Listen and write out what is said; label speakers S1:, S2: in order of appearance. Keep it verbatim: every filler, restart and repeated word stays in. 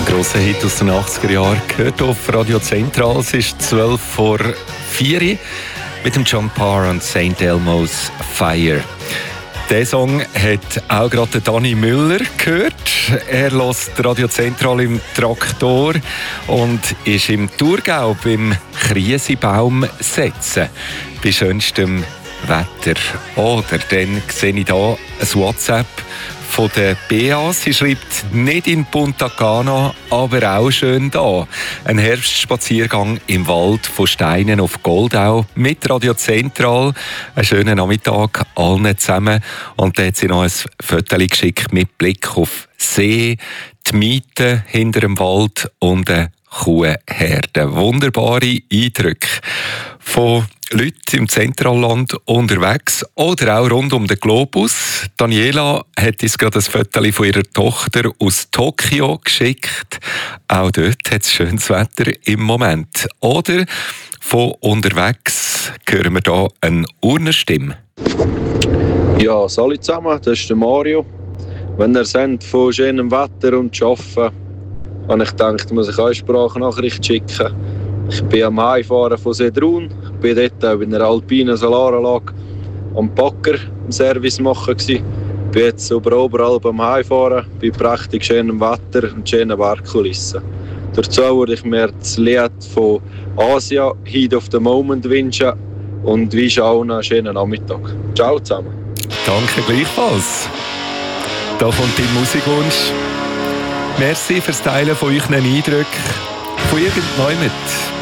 S1: grosser Hit aus den achtziger Jahren gehört auf Radio Central. Es ist zwölf vor vier mit dem John Parr und Saint Elmo's Fire. Diesen Song hat auch gerade Dani Müller gehört. Er hört Radio Central im Traktor und ist im Thurgau beim Kriesebaum setzen. Bei schönstem Wetter. Oder dann sehe ich hier ein WhatsApp von der Bea. Sie schreibt, nicht in Punta Cana, aber auch schön da. Ein Herbstspaziergang im Wald von Steinen auf Goldau mit Radio Central. Einen schönen Nachmittag allen zusammen. Und dann hat sie noch ein Foto geschickt mit Blick auf See, die Miete hinter dem Wald und eine Kuhherde. Wunderbare Eindrücke von Leuten im Zentralland unterwegs oder auch rund um den Globus. Daniela hat uns gerade ein Foto von ihrer Tochter aus Tokio geschickt. Auch dort hat es schönes Wetter im Moment. Oder von unterwegs hören wir hier eine Urnerstimme.
S2: Ja, salut zusammen, das ist der Mario. Wenn ihr seht von schönem Wetter und Arbeiten, habe ich gedacht, muss ich eine Sprachnachricht schicken. Ich bin am Heimfahren von Sedrun. Ich war dort auch in einer alpinen Solaranlage am Bagger im Service machen. Ich bin jetzt über Oberalp am Heimfahren, bei prächtig schönem Wetter und schönen Bergkulissen. Dazu würde ich mir das Lied von Asia, Heat of the Moment, wünschen und wünsche auch einen schönen Nachmittag. Ciao zusammen.
S1: Danke gleichfalls. Da kommt dein Musikwunsch. Merci fürs Teilen von euren Eindrücken von irgendjemandem.